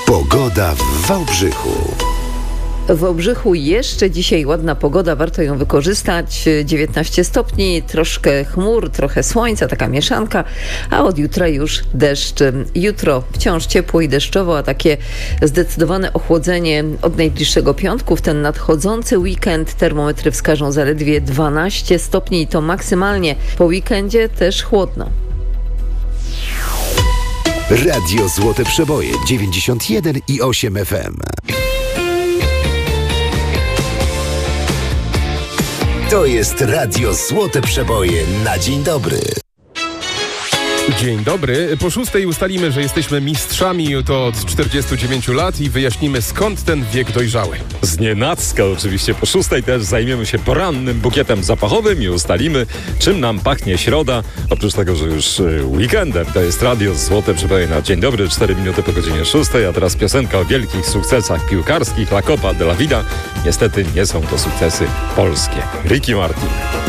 Pogoda w Wałbrzychu. W Wałbrzychu jeszcze dzisiaj ładna pogoda, warto ją wykorzystać. 19 stopni, troszkę chmur, trochę słońca, taka mieszanka, a od jutra już deszcz. Jutro wciąż ciepło i deszczowo, a takie zdecydowane ochłodzenie od najbliższego piątku. W ten nadchodzący weekend termometry wskażą zaledwie 12 stopni i to maksymalnie. Po weekendzie też chłodno. Radio Złote Przeboje 91,8 FM. To jest Radio Złote Przeboje na dzień dobry. Dzień dobry. Po 6:00 ustalimy, że jesteśmy mistrzami to od 49 lat i wyjaśnimy, skąd ten wiek dojrzały. Znienacka oczywiście. Po 6:00 też zajmiemy się porannym bukietem zapachowym i ustalimy, czym nam pachnie środa. Oprócz tego, że już weekendem. To jest Radio Złote Przeboje na dzień dobry. 4 minuty po godzinie 6:00, a teraz piosenka o wielkich sukcesach piłkarskich La Copa de la Vida. Niestety nie są to sukcesy polskie. Ricky Martin.